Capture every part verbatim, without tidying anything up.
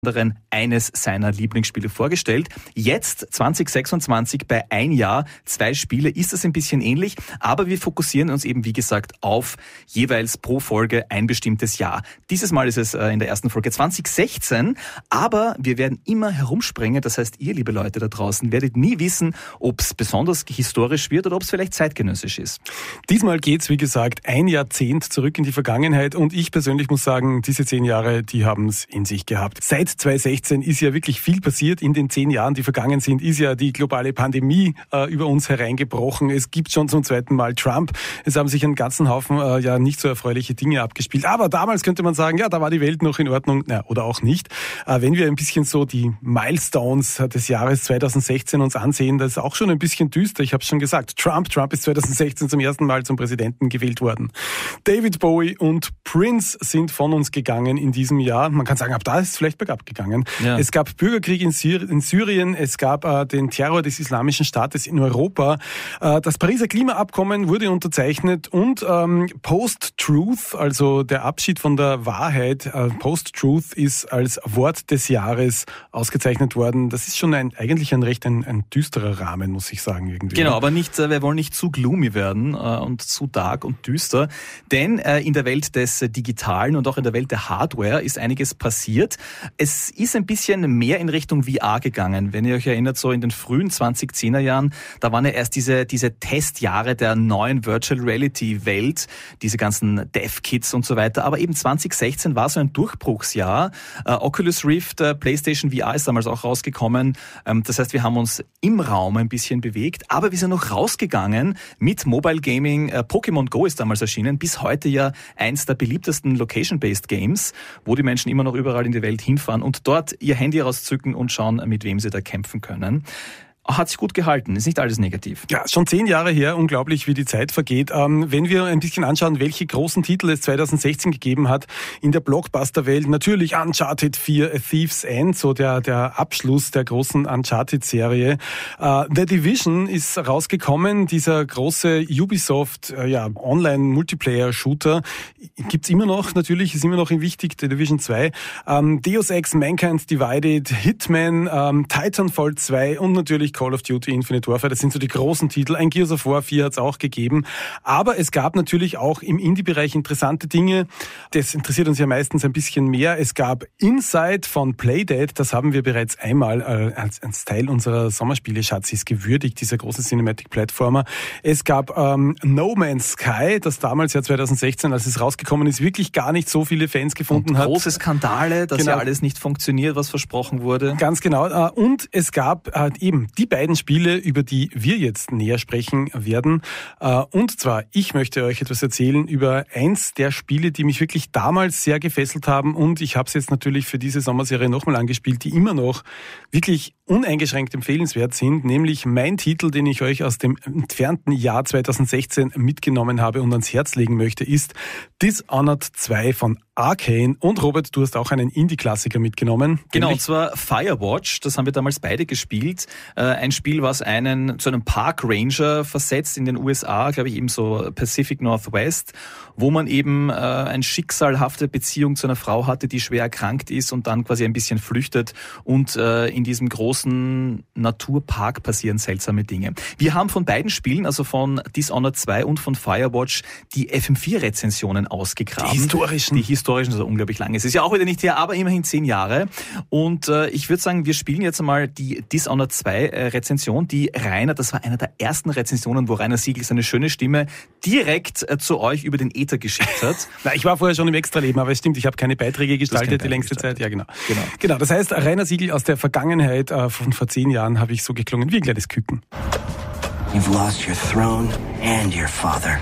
eines seiner Lieblingsspiele vorgestellt. Jetzt, zwanzig sechsundzwanzig, bei ein Jahr, zwei Spiele, ist es ein bisschen ähnlich, aber wir fokussieren uns eben, wie gesagt, auf jeweils pro Folge ein bestimmtes Jahr. Dieses Mal ist es in der ersten Folge zwanzig sechzehn, aber wir werden immer herumspringen, das heißt, ihr, liebe Leute da draußen, werdet nie wissen, ob es besonders historisch wird oder ob es vielleicht zeitgenössisch ist. Diesmal geht's, wie gesagt, ein Jahrzehnt zurück in die Vergangenheit und ich persönlich muss sagen, diese zehn Jahre, die haben es in sich gehabt. Seit zwanzig sechzehn ist ja wirklich viel passiert. In den zehn Jahren, die vergangen sind, ist ja die globale Pandemie äh, über uns hereingebrochen. Es gibt schon zum zweiten Mal Trump. Es haben sich einen ganzen Haufen äh, ja nicht so erfreuliche Dinge abgespielt. Aber damals könnte man sagen, ja, da war die Welt noch in Ordnung. Na, oder auch nicht. Äh, wenn wir ein bisschen so die Milestones des Jahres zwanzig sechzehn uns ansehen, das ist auch schon ein bisschen düster. Ich habe es schon gesagt, Trump, Trump ist zwanzig sechzehn zum ersten Mal zum Präsidenten gewählt worden. David Bowie und Prince sind von uns gegangen in diesem Jahr. Man kann sagen, ab da ist es vielleicht bergab gegangen. Ja. Es gab Bürgerkrieg in, Syr- in Syrien, es gab äh, den Terror des Islamischen Staates in Europa. Äh, das Pariser Klimaabkommen wurde unterzeichnet und ähm, Post-Truth, also der Abschied von der Wahrheit, äh, Post-Truth ist als Wort des Jahres ausgezeichnet worden. Das ist schon ein, eigentlich ein recht ein, ein düsterer Rahmen, muss ich sagen. Irgendwie. Genau, aber nicht, äh, wir wollen nicht zu gloomy werden äh, und zu dark und düster, denn äh, in der Welt des äh, Digitalen und auch in der Welt der Hardware ist einiges passiert. Es ist ein bisschen mehr in Richtung V R gegangen. Wenn ihr euch erinnert, so in den frühen zwanzig zehner Jahren, da waren ja erst diese, diese Testjahre der neuen Virtual Reality Welt, diese ganzen Dev-Kits und so weiter. Aber eben zwanzig sechzehn war so ein Durchbruchsjahr. Äh, Oculus Rift, äh, PlayStation V R ist damals auch rausgekommen. Ähm, das heißt, wir haben uns im Raum ein bisschen bewegt, aber wir sind noch rausgegangen mit Mobile Gaming. Äh, Pokémon Go ist damals erschienen, bis heute ja eins der beliebtesten Location-Based Games, wo die Menschen immer noch überall in die Welt hinfahren und dort ihr Handy rauszücken und schauen, mit wem sie da kämpfen können. Hat sich gut gehalten, ist nicht alles negativ. Ja, schon zehn Jahre her, unglaublich, wie die Zeit vergeht. Ähm, wenn wir ein bisschen anschauen, welche großen Titel es zwanzig sechzehn gegeben hat in der Blockbuster-Welt, natürlich Uncharted vier, A Thief's End, so der, der Abschluss der großen Uncharted-Serie. Äh, The Division ist rausgekommen, dieser große Ubisoft, äh, ja, Online-Multiplayer-Shooter. Gibt's immer noch, natürlich, ist immer noch wichtig, The Division zwei. Ähm, Deus Ex, Mankind Divided, Hitman, ähm, Titanfall zwei und natürlich Call of Duty Infinite Warfare, das sind so die großen Titel. Ein Gears of War vier hat es auch gegeben. Aber es gab natürlich auch im Indie-Bereich interessante Dinge. Das interessiert uns ja meistens ein bisschen mehr. Es gab Inside von Playdead, das haben wir bereits einmal äh, als, als Teil unserer Sommerspiele-Schatzis gewürdigt, dieser große Cinematic-Platformer. Es gab ähm, No Man's Sky, das damals ja zwanzig sechzehn, als es rausgekommen ist, wirklich gar nicht so viele Fans gefunden und hat. Große Skandale, dass genau. ja alles nicht funktioniert, was versprochen wurde. Ganz genau. Und es gab äh, eben die beiden Spiele, über die wir jetzt näher sprechen werden. Und zwar, ich möchte euch etwas erzählen über eins der Spiele, die mich wirklich damals sehr gefesselt haben. Und ich habe es jetzt natürlich für diese Sommerserie nochmal angespielt, die immer noch wirklich uneingeschränkt empfehlenswert sind. Nämlich mein Titel, den ich euch aus dem entfernten Jahr zwanzig sechzehn mitgenommen habe und ans Herz legen möchte, ist Dishonored zwei von Arcane. Und Robert, du hast auch einen Indie-Klassiker mitgenommen. Genau, und zwar Firewatch. Das haben wir damals beide gespielt. Ein Spiel, was einen zu einem Park Ranger versetzt in den U S A, glaube ich eben so Pacific Northwest, wo man eben äh, eine schicksalhafte Beziehung zu einer Frau hatte, die schwer erkrankt ist und dann quasi ein bisschen flüchtet und äh, in diesem großen Naturpark passieren seltsame Dinge. Wir haben von beiden Spielen, also von Dishonored zwei und von Firewatch, die F M vier Rezensionen ausgegraben. Die historischen. Die historischen, also unglaublich lange. Es ist ja auch wieder nicht her, aber immerhin zehn Jahre. Und äh, ich würde sagen, wir spielen jetzt einmal die Dishonored zwei äh, Rezension, die Rainer, das war einer der ersten Rezensionen, wo Rainer Siegel seine schöne Stimme direkt äh, zu euch über den Äther geschickt hat. Na, ich war vorher schon im Extraleben, aber es stimmt, ich habe keine Beiträge gestaltet keine die längste gestaltet. Zeit. Ja, genau. genau. Genau, das heißt, Rainer Siegel aus der Vergangenheit äh, von vor zehn Jahren habe ich so geklungen wie ein kleines Küken. You've lost your throne and your father.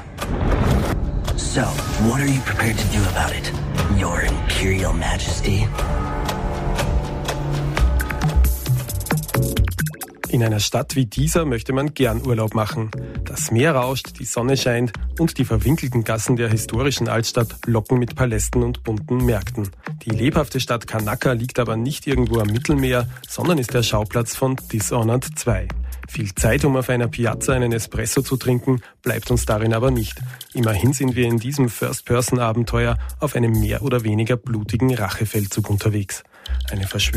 So, what are you prepared to do about it, Your Imperial Majesty? In einer Stadt wie dieser möchte man gern Urlaub machen. Das Meer rauscht, die Sonne scheint und die verwinkelten Gassen der historischen Altstadt locken mit Palästen und bunten Märkten. Die lebhafte Stadt Kanaka liegt aber nicht irgendwo am Mittelmeer, sondern ist der Schauplatz von Dishonored zwei. Viel Zeit, um auf einer Piazza einen Espresso zu trinken, bleibt uns darin aber nicht. Immerhin sind wir in diesem First-Person-Abenteuer auf einem mehr oder weniger blutigen Rachefeldzug unterwegs. Eine Verschwörung